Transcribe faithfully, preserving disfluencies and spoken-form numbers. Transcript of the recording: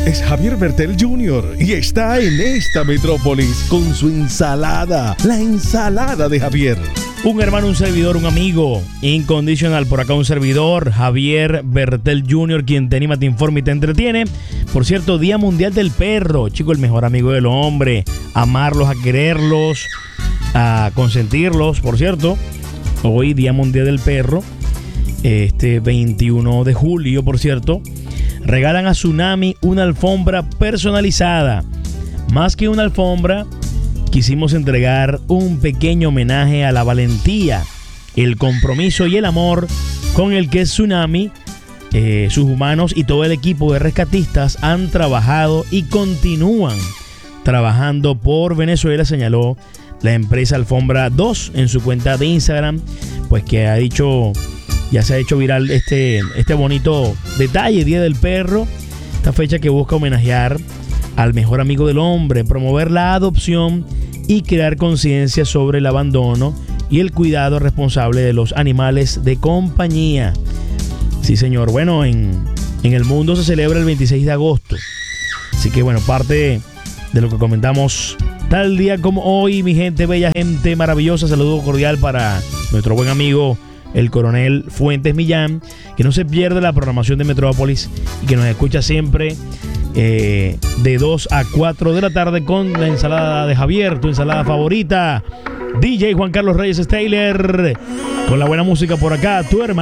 Es Javier Bertel junior y está en esta metrópolis con su ensalada, la ensalada de Javier. Un hermano, un servidor, un amigo incondicional. Por acá un servidor, Javier Bertel junior, quien te anima, te informa y te entretiene. Por cierto, Día Mundial del Perro. Chico, el mejor amigo del hombre. Amarlos, a quererlos, a consentirlos. Por cierto, hoy Día Mundial del Perro. Este veintiuno de julio, por cierto, regalan a Tsunami una alfombra personalizada. Más que una alfombra, quisimos entregar un pequeño homenaje a la valentía, el compromiso y el amor con el que Tsunami, eh, sus humanos y todo el equipo de rescatistas han trabajado y continúan trabajando por Venezuela, señaló la empresa Alfombra dos en su cuenta de Instagram, pues que ha dicho, ya se ha hecho viral este, este bonito detalle, Día del Perro, esta fecha que busca homenajear al mejor amigo del hombre, promover la adopción y crear conciencia sobre el abandono y el cuidado responsable de los animales de compañía. Sí, señor. Bueno, en, en el mundo se celebra el veintiséis de agosto. Así que, bueno, parte de lo que comentamos tal día como hoy, mi gente, bella gente maravillosa. Saludo cordial para nuestro buen amigo, el coronel Fuentes Millán, que no se pierde la programación de Metrópolis y que nos escucha siempre eh, de dos a cuatro de la tarde con la ensalada de Javier, tu ensalada favorita. D J Juan Carlos Reyes Steyler, con la buena música por acá, tu hermano.